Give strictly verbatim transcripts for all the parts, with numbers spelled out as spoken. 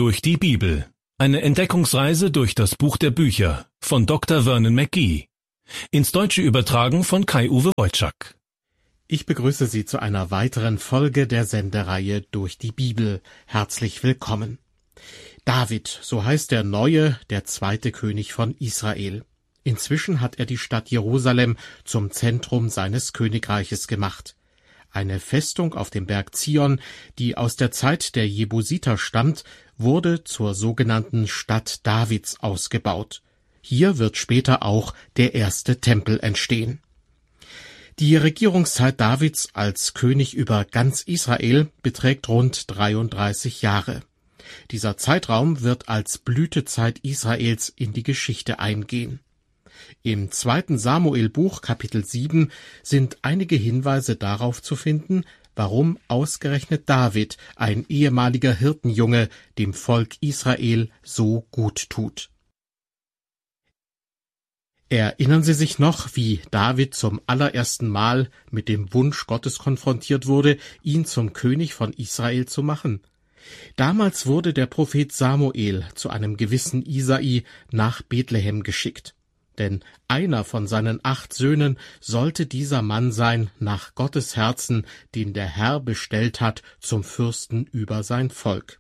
durch die Bibel. Eine Entdeckungsreise durch das Buch der Bücher von Doktor Vernon McGee. Ins Deutsche übertragen von Kai-Uwe Wojczak. Ich begrüße Sie zu einer weiteren Folge der Sendereihe Durch die Bibel. Herzlich willkommen. David, so heißt der neue, der zweite König von Israel. Inzwischen hat er die Stadt Jerusalem zum Zentrum seines Königreiches gemacht. Eine Festung auf dem Berg Zion, die aus der Zeit der Jebusiter stammt, wurde zur sogenannten Stadt Davids ausgebaut. Hier wird später auch der erste Tempel entstehen. Die Regierungszeit Davids als König über ganz Israel beträgt rund dreiunddreißig Jahre. Dieser Zeitraum wird als Blütezeit Israels in die Geschichte eingehen. Im zweiten Samuelbuch, Kapitel sieben, sind einige Hinweise darauf zu finden, warum ausgerechnet David, ein ehemaliger Hirtenjunge, dem Volk Israel so gut tut. Erinnern Sie sich noch, wie David zum allerersten Mal mit dem Wunsch Gottes konfrontiert wurde, ihn zum König von Israel zu machen? Damals wurde der Prophet Samuel zu einem gewissen Isai nach Bethlehem geschickt. Denn einer von seinen acht Söhnen sollte dieser Mann sein, nach Gottes Herzen, den der Herr bestellt hat, zum Fürsten über sein Volk.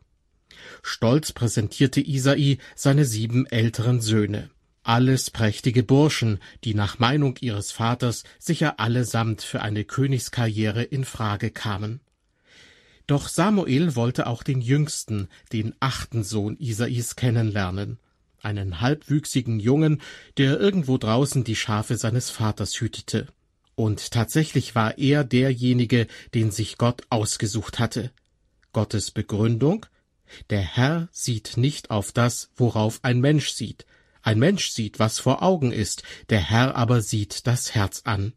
Stolz präsentierte Isai seine sieben älteren Söhne. Alles prächtige Burschen, die nach Meinung ihres Vaters sicher allesamt für eine Königskarriere in Frage kamen. Doch Samuel wollte auch den jüngsten, den achten Sohn Isais kennenlernen. Einen halbwüchsigen Jungen, der irgendwo draußen die Schafe seines Vaters hütete. Und tatsächlich war er derjenige, den sich Gott ausgesucht hatte. Gottes Begründung? Der Herr sieht nicht auf das, worauf ein Mensch sieht. Ein Mensch sieht, was vor Augen ist, der Herr aber sieht das Herz an.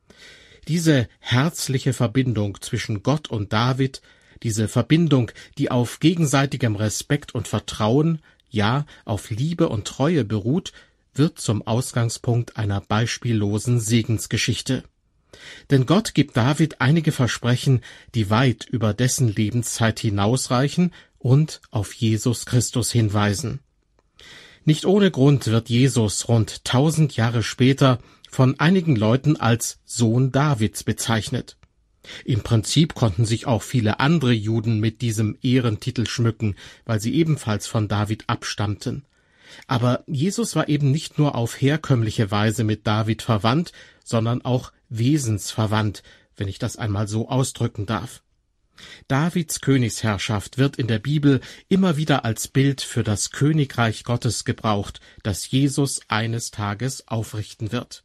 Diese herzliche Verbindung zwischen Gott und David, diese Verbindung, die auf gegenseitigem Respekt und Vertrauen, ja, auf Liebe und Treue beruht, wird zum Ausgangspunkt einer beispiellosen Segensgeschichte. Denn Gott gibt David einige Versprechen, die weit über dessen Lebenszeit hinausreichen und auf Jesus Christus hinweisen. Nicht ohne Grund wird Jesus rund tausend Jahre später von einigen Leuten als Sohn Davids bezeichnet. Im Prinzip konnten sich auch viele andere Juden mit diesem Ehrentitel schmücken, weil sie ebenfalls von David abstammten. Aber Jesus war eben nicht nur auf herkömmliche Weise mit David verwandt, sondern auch wesensverwandt, wenn ich das einmal so ausdrücken darf. Davids Königsherrschaft wird in der Bibel immer wieder als Bild für das Königreich Gottes gebraucht, das Jesus eines Tages aufrichten wird.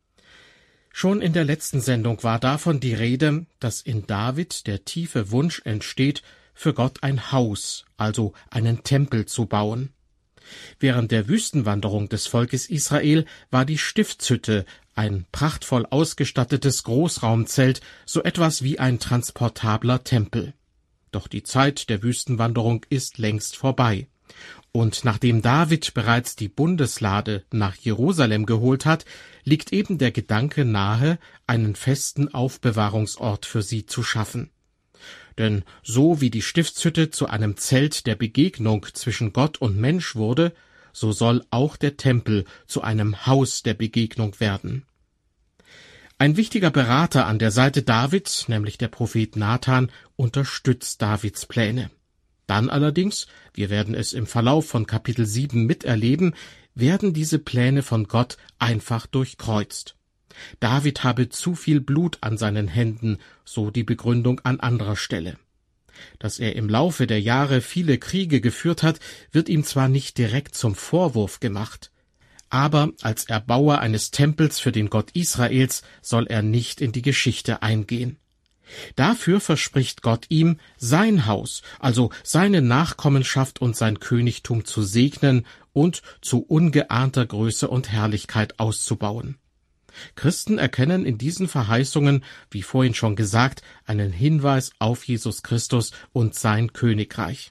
Schon in der letzten Sendung war davon die Rede, dass in David der tiefe Wunsch entsteht, für Gott ein Haus, also einen Tempel zu bauen. Während der Wüstenwanderung des Volkes Israel war die Stiftshütte, ein prachtvoll ausgestattetes Großraumzelt, so etwas wie ein transportabler Tempel. Doch die Zeit der Wüstenwanderung ist längst vorbei. Und nachdem David bereits die Bundeslade nach Jerusalem geholt hat, liegt eben der Gedanke nahe, einen festen Aufbewahrungsort für sie zu schaffen. Denn so wie die Stiftshütte zu einem Zelt der Begegnung zwischen Gott und Mensch wurde, so soll auch der Tempel zu einem Haus der Begegnung werden. Ein wichtiger Berater an der Seite Davids, nämlich der Prophet Nathan, unterstützt Davids Pläne. Dann allerdings, wir werden es im Verlauf von Kapitel sieben miterleben, werden diese Pläne von Gott einfach durchkreuzt. David habe zu viel Blut an seinen Händen, so die Begründung an anderer Stelle. Dass er im Laufe der Jahre viele Kriege geführt hat, wird ihm zwar nicht direkt zum Vorwurf gemacht, aber als Erbauer eines Tempels für den Gott Israels soll er nicht in die Geschichte eingehen. Dafür verspricht Gott ihm, sein Haus, also seine Nachkommenschaft und sein Königtum zu segnen und zu ungeahnter Größe und Herrlichkeit auszubauen. Christen erkennen in diesen Verheißungen, wie vorhin schon gesagt, einen Hinweis auf Jesus Christus und sein Königreich.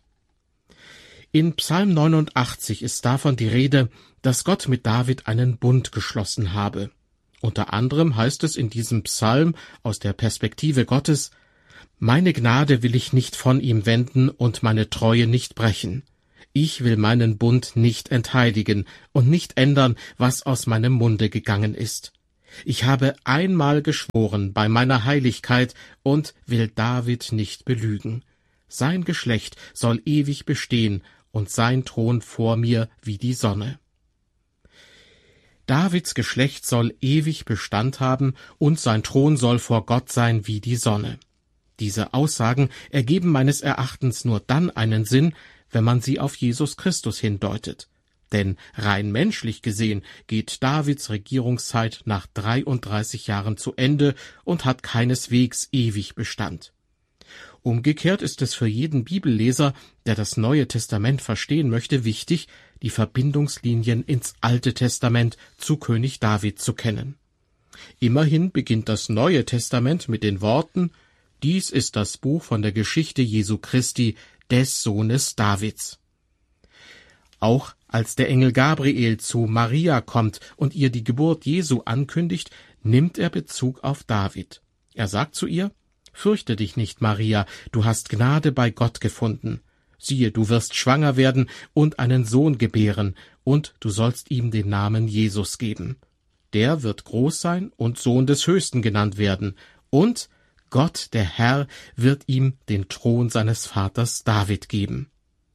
In Psalm neunundachtzig ist davon die Rede, dass Gott mit David einen Bund geschlossen habe. Unter anderem heißt es in diesem Psalm aus der Perspektive Gottes: »Meine Gnade will ich nicht von ihm wenden und meine Treue nicht brechen. Ich will meinen Bund nicht entheiligen und nicht ändern, was aus meinem Munde gegangen ist. Ich habe einmal geschworen bei meiner Heiligkeit und will David nicht belügen. Sein Geschlecht soll ewig bestehen und sein Thron vor mir wie die Sonne. Davids Geschlecht soll ewig Bestand haben und sein Thron soll vor Gott sein wie die Sonne. Diese Aussagen ergeben meines Erachtens nur dann einen Sinn, wenn man sie auf Jesus Christus hindeutet. Denn rein menschlich gesehen geht Davids Regierungszeit nach dreiunddreißig Jahren zu Ende und hat keineswegs ewig Bestand. Umgekehrt ist es für jeden Bibelleser, der das Neue Testament verstehen möchte, wichtig, die Verbindungslinien ins Alte Testament zu König David zu kennen. Immerhin beginnt das Neue Testament mit den Worten: Dies ist das Buch von der Geschichte Jesu Christi, des Sohnes Davids. Auch als der Engel Gabriel zu Maria kommt und ihr die Geburt Jesu ankündigt, nimmt er Bezug auf David. Er sagt zu ihr: Fürchte dich nicht, Maria, du hast Gnade bei Gott gefunden. Siehe, du wirst schwanger werden und einen Sohn gebären, und du sollst ihm den Namen Jesus geben. Der wird groß sein und Sohn des Höchsten genannt werden, und Gott, der Herr, wird ihm den Thron seines Vaters David geben.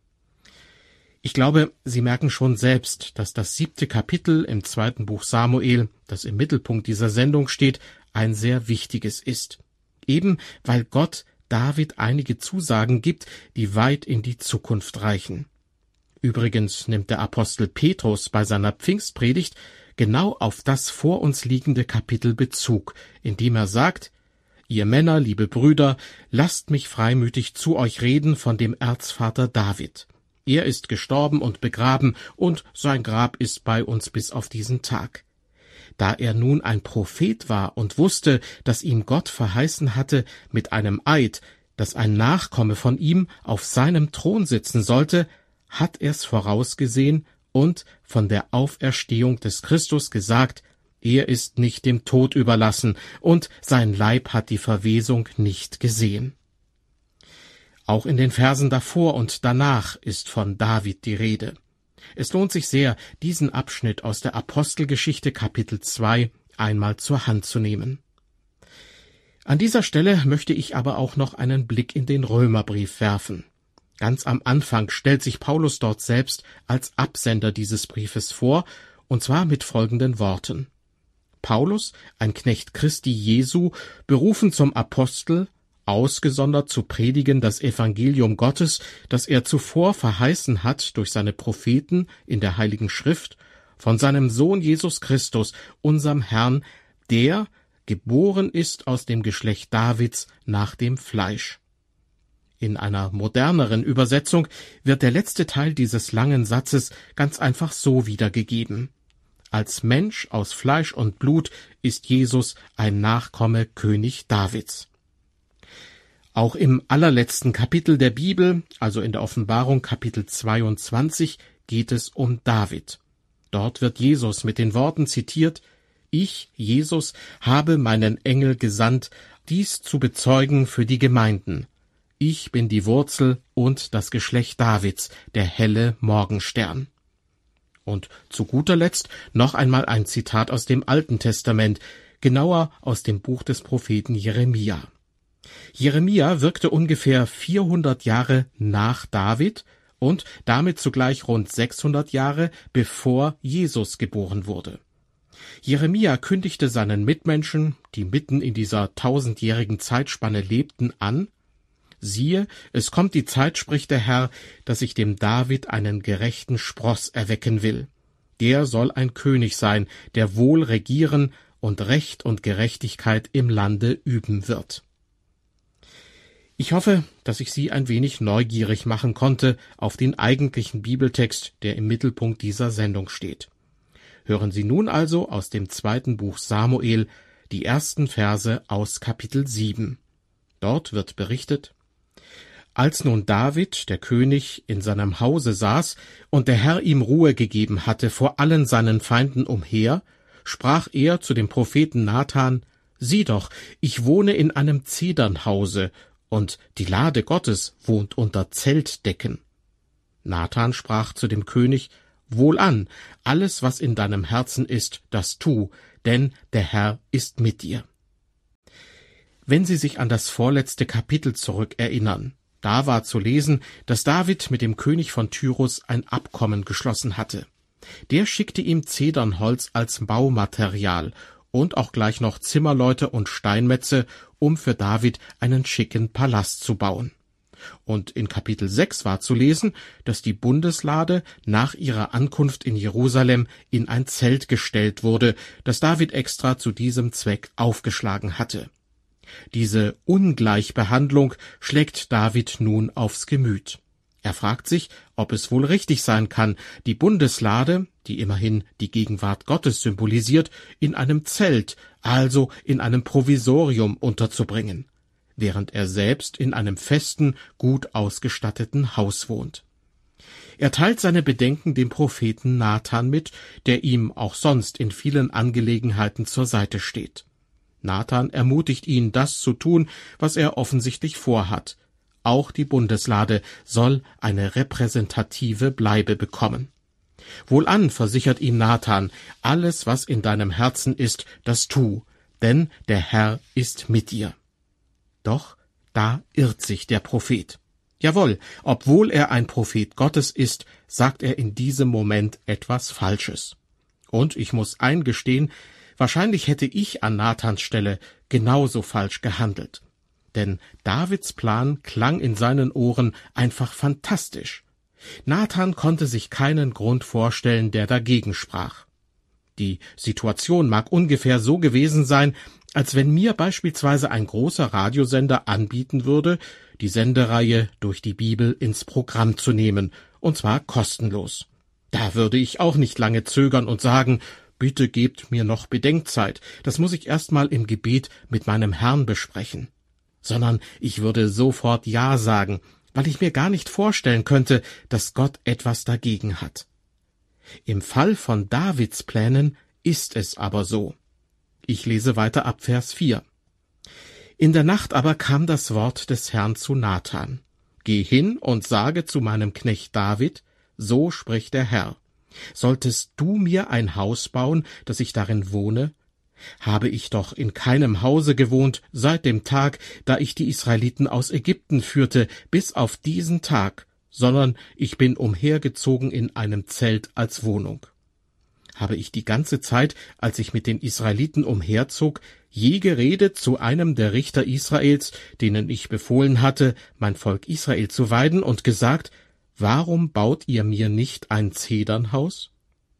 Ich glaube, Sie merken schon selbst, dass das siebte Kapitel im zweiten Buch Samuel, das im Mittelpunkt dieser Sendung steht, ein sehr wichtiges ist. Eben weil Gott David einige Zusagen gibt, die weit in die Zukunft reichen. Übrigens nimmt der Apostel Petrus bei seiner Pfingstpredigt genau auf das vor uns liegende Kapitel Bezug, indem er sagt: Ihr Männer, liebe Brüder, lasst mich freimütig zu euch reden von dem Erzvater David. Er ist gestorben und begraben, und sein Grab ist bei uns bis auf diesen Tag. Da er nun ein Prophet war und wusste, dass ihm Gott verheißen hatte mit einem Eid, dass ein Nachkomme von ihm auf seinem Thron sitzen sollte, hat er's vorausgesehen und von der Auferstehung des Christus gesagt: Er ist nicht dem Tod überlassen, und sein Leib hat die Verwesung nicht gesehen. Auch in den Versen davor und danach ist von David die Rede. Es lohnt sich sehr, diesen Abschnitt aus der Apostelgeschichte Kapitel zwei einmal zur Hand zu nehmen. An dieser Stelle möchte ich aber auch noch einen Blick in den Römerbrief werfen. Ganz am Anfang stellt sich Paulus dort selbst als Absender dieses Briefes vor, und zwar mit folgenden Worten: Paulus, ein Knecht Christi Jesu, berufen zum Apostel, ausgesondert zu predigen das Evangelium Gottes, das er zuvor verheißen hat durch seine Propheten in der Heiligen Schrift, von seinem Sohn Jesus Christus, unserem Herrn, der geboren ist aus dem Geschlecht Davids nach dem Fleisch. In einer moderneren Übersetzung wird der letzte Teil dieses langen Satzes ganz einfach so wiedergegeben: Als Mensch aus Fleisch und Blut ist Jesus ein Nachkomme König Davids. Auch im allerletzten Kapitel der Bibel, also in der Offenbarung Kapitel zweiundzwanzig, geht es um David. Dort wird Jesus mit den Worten zitiert: Ich, Jesus, habe meinen Engel gesandt, dies zu bezeugen für die Gemeinden. Ich bin die Wurzel und das Geschlecht Davids, der helle Morgenstern. Und zu guter Letzt noch einmal ein Zitat aus dem Alten Testament, genauer aus dem Buch des Propheten Jeremia. Jeremia wirkte ungefähr vierhundert Jahre nach David und damit zugleich rund sechshundert Jahre bevor Jesus geboren wurde. Jeremia kündigte seinen Mitmenschen, die mitten in dieser tausendjährigen Zeitspanne lebten, an: Siehe, es kommt die Zeit, spricht der Herr, dass ich dem David einen gerechten Spross erwecken will. Der soll ein König sein, der wohl regieren und Recht und Gerechtigkeit im Lande üben wird. Ich hoffe, dass ich Sie ein wenig neugierig machen konnte auf den eigentlichen Bibeltext, der im Mittelpunkt dieser Sendung steht. Hören Sie nun also aus dem zweiten Buch Samuel die ersten Verse aus Kapitel sieben. Dort wird berichtet: Als nun David, der König, in seinem Hause saß und der Herr ihm Ruhe gegeben hatte vor allen seinen Feinden umher, sprach er zu dem Propheten Nathan: Sieh doch, ich wohne in einem Zedernhause, und die Lade Gottes wohnt unter Zeltdecken. Nathan sprach zu dem König: Wohlan, alles, was in deinem Herzen ist, das tu, denn der Herr ist mit dir. Wenn Sie sich an das vorletzte Kapitel zurückerinnern, da war zu lesen, dass David mit dem König von Tyrus ein Abkommen geschlossen hatte. Der schickte ihm Zedernholz als Baumaterial und auch gleich noch Zimmerleute und Steinmetze, um für David einen schicken Palast zu bauen. Und in Kapitel sechs war zu lesen, dass die Bundeslade nach ihrer Ankunft in Jerusalem in ein Zelt gestellt wurde, das David extra zu diesem Zweck aufgeschlagen hatte. Diese Ungleichbehandlung schlägt David nun aufs Gemüt. Er fragt sich, ob es wohl richtig sein kann, die Bundeslade, die immerhin die Gegenwart Gottes symbolisiert, in einem Zelt, also in einem Provisorium unterzubringen, während er selbst in einem festen, gut ausgestatteten Haus wohnt. Er teilt seine Bedenken dem Propheten Nathan mit, der ihm auch sonst in vielen Angelegenheiten zur Seite steht. Nathan ermutigt ihn, das zu tun, was er offensichtlich vorhat. Auch die Bundeslade soll eine repräsentative Bleibe bekommen. Wohlan, versichert ihn Nathan, alles, was in deinem Herzen ist, das tu, denn der Herr ist mit dir. Doch da irrt sich der Prophet. Jawohl, obwohl er ein Prophet Gottes ist, sagt er in diesem Moment etwas Falsches. Und ich muss eingestehen, wahrscheinlich hätte ich an Nathans Stelle genauso falsch gehandelt. Denn Davids Plan klang in seinen Ohren einfach fantastisch. Nathan konnte sich keinen Grund vorstellen, der dagegen sprach. Die Situation mag ungefähr so gewesen sein, als wenn mir beispielsweise ein großer Radiosender anbieten würde, die Sendereihe Durch die Bibel ins Programm zu nehmen, und zwar kostenlos. Da würde ich auch nicht lange zögern und sagen: Bitte gebt mir noch Bedenkzeit, das muss ich erst mal im Gebet mit meinem Herrn besprechen. Sondern ich würde sofort Ja sagen, weil ich mir gar nicht vorstellen könnte, dass Gott etwas dagegen hat. Im Fall von Davids Plänen ist es aber so. Ich lese weiter ab Vers vier. In der Nacht aber kam das Wort des Herrn zu Nathan: Geh hin und sage zu meinem Knecht David, so spricht der Herr: Solltest du mir ein Haus bauen, dass ich darin wohne? Habe ich doch in keinem Hause gewohnt seit dem Tag, da ich die Israeliten aus Ägypten führte, bis auf diesen Tag, sondern ich bin umhergezogen in einem Zelt als Wohnung. Habe ich die ganze Zeit, als ich mit den Israeliten umherzog, je geredet zu einem der Richter Israels, denen ich befohlen hatte, mein Volk Israel zu weiden, und gesagt: Warum baut ihr mir nicht ein Zedernhaus?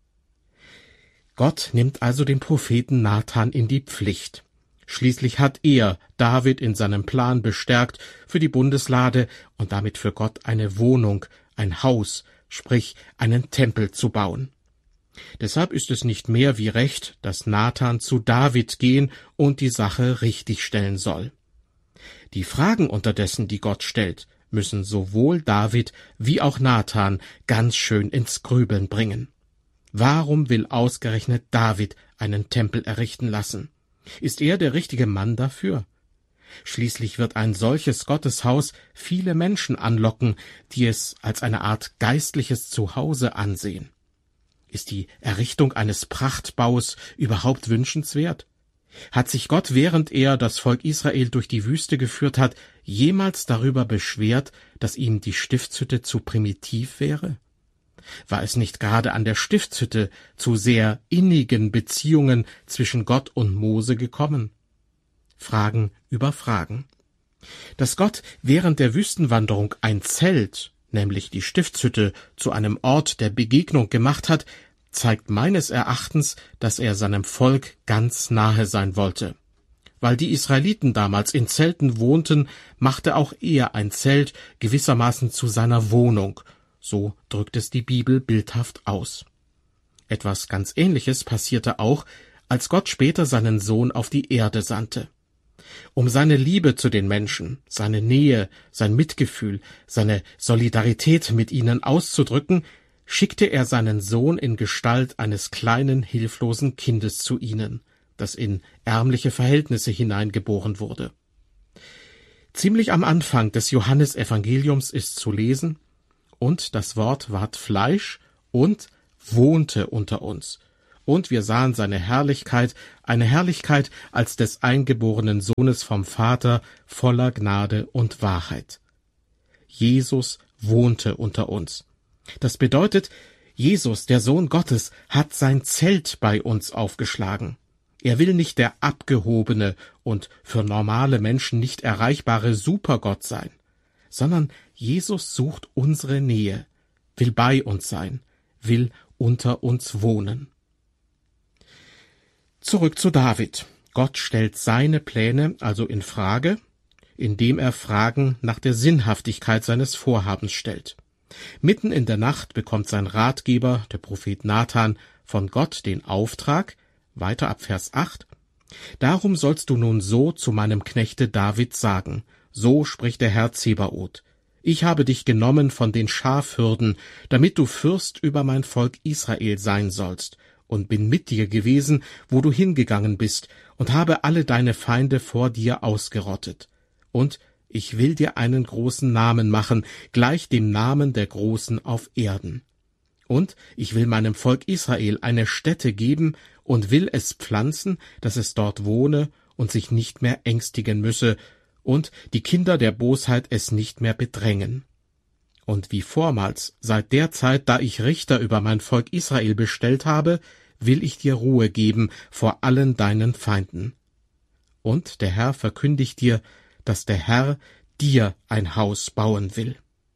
Gott nimmt also den Propheten Nathan in die Pflicht. Schließlich hat er David in seinem Plan bestärkt, für die Bundeslade und damit für Gott eine Wohnung, ein Haus, sprich einen Tempel zu bauen. Deshalb ist es nicht mehr wie recht, dass Nathan zu David gehen und die Sache richtigstellen soll. Die Fragen unterdessen, die Gott stellt, müssen sowohl David wie auch Nathan ganz schön ins Grübeln bringen. Warum will ausgerechnet David einen Tempel errichten lassen? Ist er der richtige Mann dafür? Schließlich wird ein solches Gotteshaus viele Menschen anlocken, die es als eine Art geistliches Zuhause ansehen. Ist die Errichtung eines Prachtbaus überhaupt wünschenswert? Hat sich Gott, während er das Volk Israel durch die Wüste geführt hat, jemals darüber beschwert, dass ihm die Stiftshütte zu primitiv wäre? War es nicht gerade an der Stiftshütte zu sehr innigen Beziehungen zwischen Gott und Mose gekommen? Fragen über Fragen. Dass Gott während der Wüstenwanderung ein Zelt, nämlich die Stiftshütte, zu einem Ort der Begegnung gemacht hat, zeigt meines Erachtens, dass er seinem Volk ganz nahe sein wollte. Weil die Israeliten damals in Zelten wohnten, machte auch er ein Zelt gewissermaßen zu seiner Wohnung. So drückt es die Bibel bildhaft aus. Etwas ganz Ähnliches passierte auch, als Gott später seinen Sohn auf die Erde sandte. Um seine Liebe zu den Menschen, seine Nähe, sein Mitgefühl, seine Solidarität mit ihnen auszudrücken, schickte er seinen Sohn in Gestalt eines kleinen, hilflosen Kindes zu ihnen, das in ärmliche Verhältnisse hineingeboren wurde. Ziemlich am Anfang des Johannesevangeliums ist zu lesen: und das Wort ward Fleisch und wohnte unter uns. Und wir sahen seine Herrlichkeit, eine Herrlichkeit als des eingeborenen Sohnes vom Vater, voller Gnade und Wahrheit. Jesus wohnte unter uns. Das bedeutet, Jesus, der Sohn Gottes, hat sein Zelt bei uns aufgeschlagen. Er will nicht der abgehobene und für normale Menschen nicht erreichbare Supergott sein, sondern Jesus sucht unsere Nähe, will bei uns sein, will unter uns wohnen. Zurück zu David. Gott stellt seine Pläne also in Frage, indem er Fragen nach der Sinnhaftigkeit seines Vorhabens stellt. Mitten in der Nacht bekommt sein Ratgeber, der Prophet Nathan, von Gott den Auftrag, weiter ab Vers acht, »Darum sollst du nun so zu meinem Knechte David sagen, so spricht der Herr Zebaoth. Ich habe dich genommen von den Schafhürden, damit du Fürst über mein Volk Israel sein sollst, und bin mit dir gewesen, wo du hingegangen bist, und habe alle deine Feinde vor dir ausgerottet. Und ich will dir einen großen Namen machen, gleich dem Namen der Großen auf Erden. Und ich will meinem Volk Israel eine Stätte geben und will es pflanzen, dass es dort wohne und sich nicht mehr ängstigen müsse, und die Kinder der Bosheit es nicht mehr bedrängen. Und wie vormals, seit der Zeit, da ich Richter über mein Volk Israel bestellt habe, will ich dir Ruhe geben vor allen deinen Feinden. Und der Herr verkündigt dir, dass der Herr dir ein Haus bauen will.«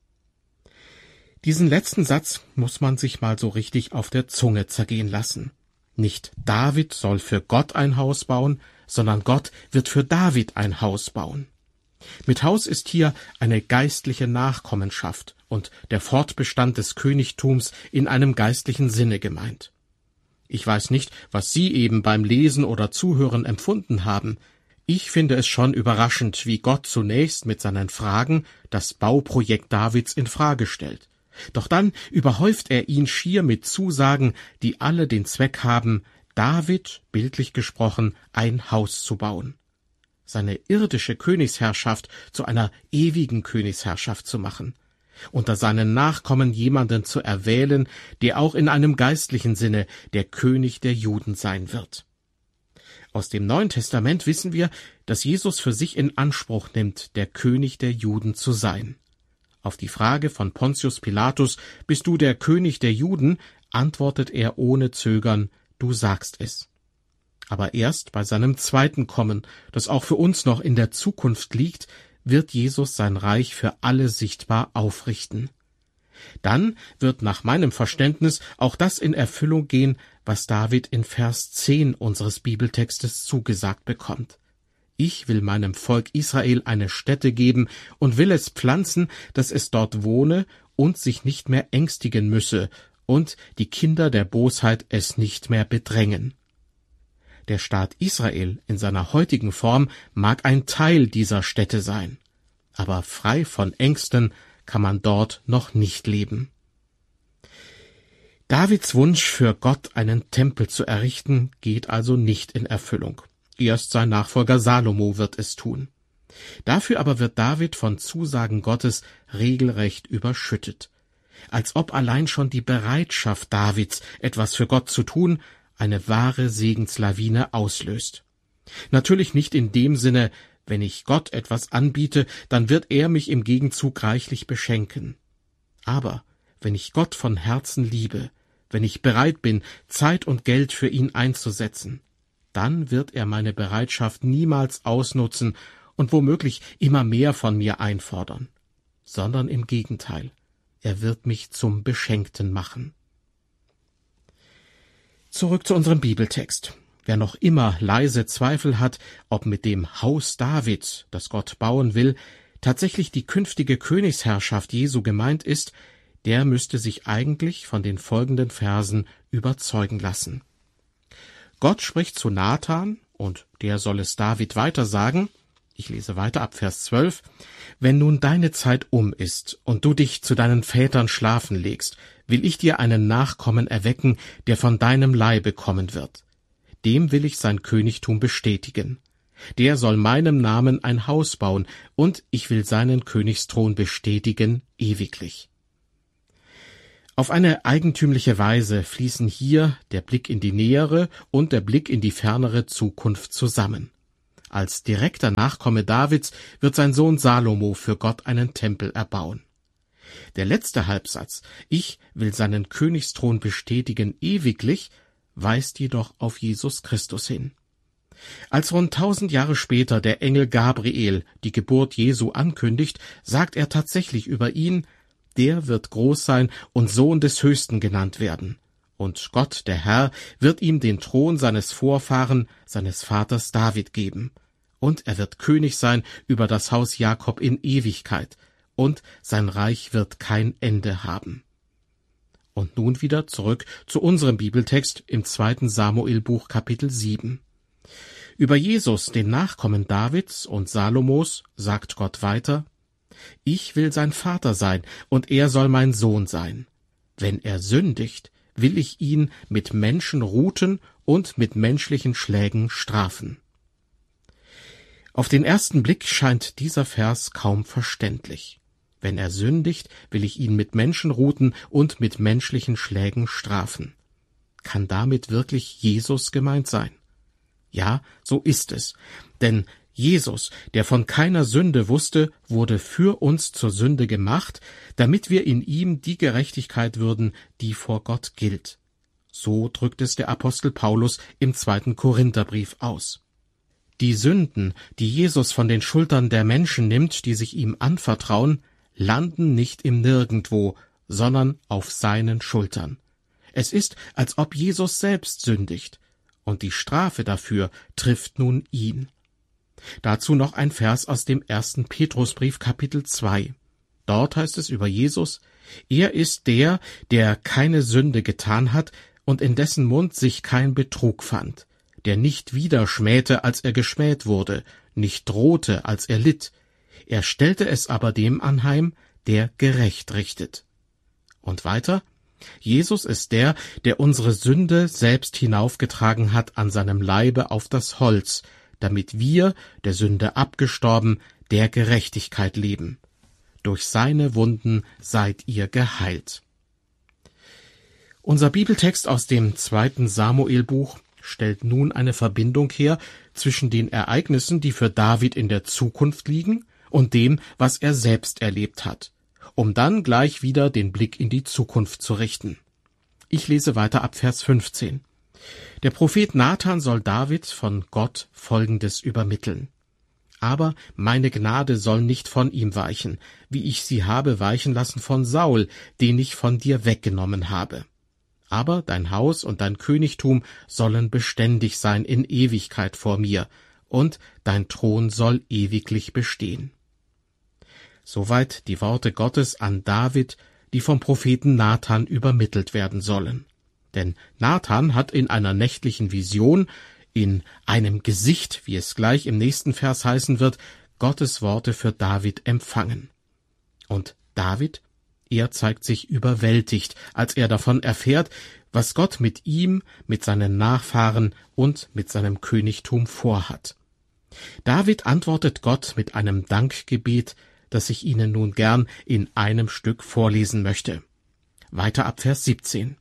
Diesen letzten Satz muss man sich mal so richtig auf der Zunge zergehen lassen. Nicht David soll für Gott ein Haus bauen, sondern Gott wird für David ein Haus bauen. Mit Haus ist hier eine geistliche Nachkommenschaft und der Fortbestand des Königtums in einem geistlichen Sinne gemeint. Ich weiß nicht, was Sie eben beim Lesen oder Zuhören empfunden haben. Ich finde es schon überraschend, wie Gott zunächst mit seinen Fragen das Bauprojekt Davids in Frage stellt. Doch dann überhäuft er ihn schier mit Zusagen, die alle den Zweck haben, David, bildlich gesprochen, ein Haus zu bauen. Seine irdische Königsherrschaft zu einer ewigen Königsherrschaft zu machen, unter seinen Nachkommen jemanden zu erwählen, der auch in einem geistlichen Sinne der König der Juden sein wird. Aus dem Neuen Testament wissen wir, dass Jesus für sich in Anspruch nimmt, der König der Juden zu sein. Auf die Frage von Pontius Pilatus, »Bist du der König der Juden?« antwortet er ohne Zögern, »Du sagst es.« Aber erst bei seinem zweiten Kommen, das auch für uns noch in der Zukunft liegt, wird Jesus sein Reich für alle sichtbar aufrichten. Dann wird nach meinem Verständnis auch das in Erfüllung gehen, was David in Vers zehn unseres Bibeltextes zugesagt bekommt. Ich will meinem Volk Israel eine Stätte geben und will es pflanzen, dass es dort wohne und sich nicht mehr ängstigen müsse und die Kinder der Bosheit es nicht mehr bedrängen. Der Staat Israel in seiner heutigen Form mag ein Teil dieser Stätte sein, aber frei von Ängsten kann man dort noch nicht leben. Davids Wunsch, für Gott einen Tempel zu errichten, geht also nicht in Erfüllung. Erst sein Nachfolger Salomo wird es tun. Dafür aber wird David von Zusagen Gottes regelrecht überschüttet. Als ob allein schon die Bereitschaft Davids, etwas für Gott zu tun, eine wahre Segenslawine auslöst. Natürlich nicht in dem Sinne, wenn ich Gott etwas anbiete, dann wird er mich im Gegenzug reichlich beschenken. Aber wenn ich Gott von Herzen liebe, wenn ich bereit bin, Zeit und Geld für ihn einzusetzen, dann wird er meine Bereitschaft niemals ausnutzen und womöglich immer mehr von mir einfordern, sondern im Gegenteil, er wird mich zum Beschenkten machen. Zurück zu unserem Bibeltext. Wer noch immer leise Zweifel hat, ob mit dem Haus Davids, das Gott bauen will, tatsächlich die künftige Königsherrschaft Jesu gemeint ist, der müsste sich eigentlich von den folgenden Versen überzeugen lassen. Gott spricht zu Nathan, und der soll es David weiter sagen, ich lese weiter ab Vers zwölf, »Wenn nun deine Zeit um ist und du dich zu deinen Vätern schlafen legst, will ich dir einen Nachkommen erwecken, der von deinem Leibe kommen wird. Dem will ich sein Königtum bestätigen. Der soll meinem Namen ein Haus bauen, und ich will seinen Königsthron bestätigen ewiglich.« Auf eine eigentümliche Weise fließen hier der Blick in die nähere und der Blick in die fernere Zukunft zusammen. Als direkter Nachkomme Davids wird sein Sohn Salomo für Gott einen Tempel erbauen. Der letzte Halbsatz, ich will seinen Königsthron bestätigen ewiglich, weist jedoch auf Jesus Christus hin. Als rund tausend Jahre später der Engel Gabriel die Geburt Jesu ankündigt, sagt er tatsächlich über ihn, der wird groß sein und Sohn des Höchsten genannt werden. Und Gott, der Herr, wird ihm den Thron seines Vorfahren, seines Vaters David geben. Und er wird König sein über das Haus Jakob in Ewigkeit. Und sein Reich wird kein Ende haben. Und nun wieder zurück zu unserem Bibeltext im zweiten Samuelbuch Kapitel sieben. Über Jesus, den Nachkommen Davids und Salomos, sagt Gott weiter, ich will sein Vater sein, und er soll mein Sohn sein. Wenn er sündigt, will ich ihn mit Menschenruten und mit menschlichen Schlägen strafen. Auf den ersten Blick scheint dieser Vers kaum verständlich. Wenn er sündigt, will ich ihn mit Menschenruten und mit menschlichen Schlägen strafen. Kann damit wirklich Jesus gemeint sein? Ja, so ist es. Denn Jesus, der von keiner Sünde wusste, wurde für uns zur Sünde gemacht, damit wir in ihm die Gerechtigkeit würden, die vor Gott gilt. So drückt es der Apostel Paulus im zweiten Korintherbrief aus. Die Sünden, die Jesus von den Schultern der Menschen nimmt, die sich ihm anvertrauen, landen nicht im Nirgendwo, sondern auf seinen Schultern. Es ist, als ob Jesus selbst sündigt, und die Strafe dafür trifft nun ihn. Dazu noch ein Vers aus dem ersten Petrusbrief Kapitel zwei. Dort heißt es über Jesus, er ist der, der keine Sünde getan hat und in dessen Mund sich kein Betrug fand, der nicht wieder schmähte, als er geschmäht wurde, nicht drohte, als er litt. Er stellte es aber dem anheim, der gerecht richtet. Und weiter, Jesus ist der, der unsere Sünde selbst hinaufgetragen hat an seinem Leibe auf das Holz, damit wir, der Sünde abgestorben, der Gerechtigkeit leben. Durch seine Wunden seid ihr geheilt. Unser Bibeltext aus dem zweiten Samuelbuch stellt nun eine Verbindung her zwischen den Ereignissen, die für David in der Zukunft liegen, und dem, was er selbst erlebt hat, um dann gleich wieder den Blick in die Zukunft zu richten. Ich lese weiter ab Vers fünfzehn. Der Prophet Nathan soll David von Gott Folgendes übermitteln. Aber meine Gnade soll nicht von ihm weichen, wie ich sie habe weichen lassen von Saul, den ich von dir weggenommen habe. Aber dein Haus und dein Königtum sollen beständig sein in Ewigkeit vor mir, und dein Thron soll ewiglich bestehen. Soweit die Worte Gottes an David, die vom Propheten Nathan übermittelt werden sollen. Denn Nathan hat in einer nächtlichen Vision, in einem Gesicht, wie es gleich im nächsten Vers heißen wird, Gottes Worte für David empfangen. Und David, er zeigt sich überwältigt, als er davon erfährt, was Gott mit ihm, mit seinen Nachfahren und mit seinem Königtum vorhat. David antwortet Gott mit einem Dankgebet, das ich Ihnen nun gern in einem Stück vorlesen möchte. Weiter ab Vers siebzehn.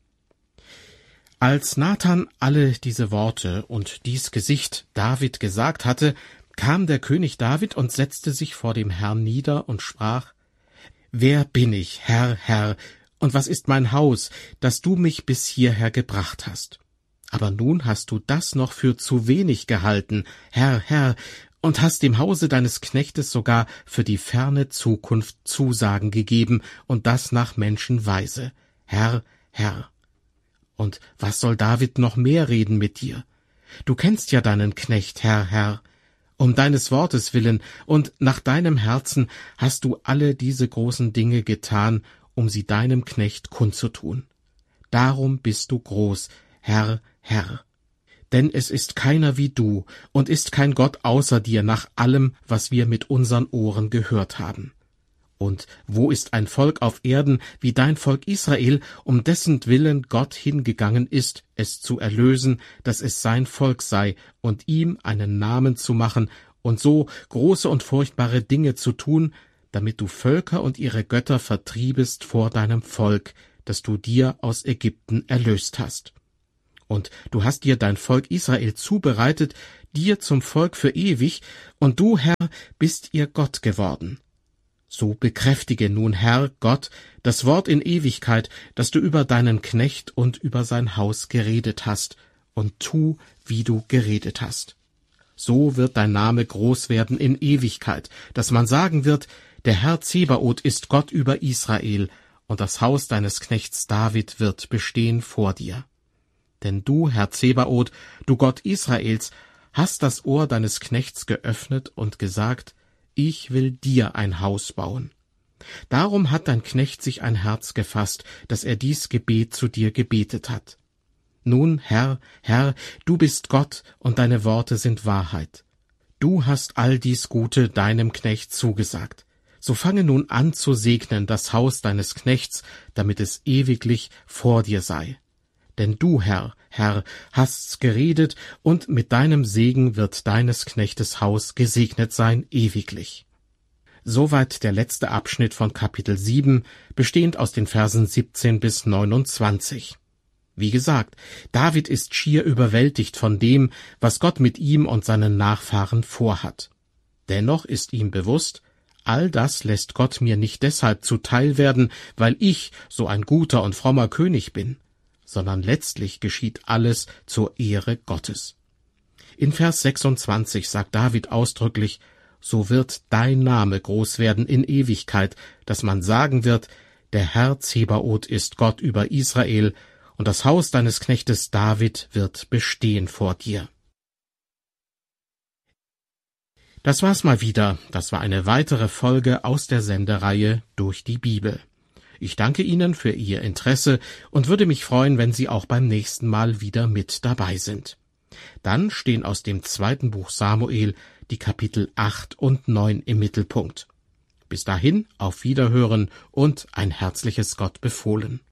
Als Nathan alle diese Worte und dies Gesicht David gesagt hatte, kam der König David und setzte sich vor dem Herrn nieder und sprach, »Wer bin ich, Herr, Herr, und was ist mein Haus, dass du mich bis hierher gebracht hast? Aber nun hast du das noch für zu wenig gehalten, Herr, Herr, und hast dem Hause deines Knechtes sogar für die ferne Zukunft Zusagen gegeben, und das nach Menschenweise, Herr, Herr. Und was soll David noch mehr reden mit dir? Du kennst ja deinen Knecht, Herr, Herr. Um deines Wortes willen und nach deinem Herzen hast du alle diese großen Dinge getan, um sie deinem Knecht kundzutun. Darum bist du groß, Herr, Herr. Denn es ist keiner wie du und ist kein Gott außer dir nach allem, was wir mit unseren Ohren gehört haben. Und wo ist ein Volk auf Erden wie dein Volk Israel, um dessen Willen Gott hingegangen ist, es zu erlösen, dass es sein Volk sei, und ihm einen Namen zu machen und so große und furchtbare Dinge zu tun, damit du Völker und ihre Götter vertriebest vor deinem Volk, das du dir aus Ägypten erlöst hast. Und du hast dir dein Volk Israel zubereitet, dir zum Volk für ewig, und du, Herr, bist ihr Gott geworden. So bekräftige nun, Herr Gott, das Wort in Ewigkeit, das du über deinen Knecht und über sein Haus geredet hast, und tu, wie du geredet hast. So wird dein Name groß werden in Ewigkeit, dass man sagen wird, der Herr Zebaoth ist Gott über Israel, und das Haus deines Knechts David wird bestehen vor dir. Denn du, Herr Zebaoth, du Gott Israels, hast das Ohr deines Knechts geöffnet und gesagt, ich will dir ein Haus bauen. Darum hat dein Knecht sich ein Herz gefasst, dass er dies Gebet zu dir gebetet hat. Nun, Herr, Herr, du bist Gott, und deine Worte sind Wahrheit. Du hast all dies Gute deinem Knecht zugesagt. So fange nun an zu segnen das Haus deines Knechts, damit es ewiglich vor dir sei. Denn du, Herr, Herr, hast's geredet, und mit deinem Segen wird deines Knechtes Haus gesegnet sein ewiglich. Soweit der letzte Abschnitt von Kapitel sieben, bestehend aus den Versen siebzehn bis neunundzwanzig. Wie gesagt, David ist schier überwältigt von dem, was Gott mit ihm und seinen Nachfahren vorhat. Dennoch ist ihm bewusst, all das lässt Gott mir nicht deshalb zuteil werden, weil ich so ein guter und frommer König bin, sondern letztlich geschieht alles zur Ehre Gottes. In Vers sechsundzwanzig sagt David ausdrücklich, so wird dein Name groß werden in Ewigkeit, dass man sagen wird, der Herr Zebaoth ist Gott über Israel, und das Haus deines Knechtes David wird bestehen vor dir. Das war's mal wieder. Das war eine weitere Folge aus der Sendereihe Durch die Bibel. Ich danke Ihnen für Ihr Interesse und würde mich freuen, wenn Sie auch beim nächsten Mal wieder mit dabei sind. Dann stehen aus dem zweiten Buch Samuel die Kapitel acht und neun im Mittelpunkt. Bis dahin auf Wiederhören und ein herzliches Gott befohlen.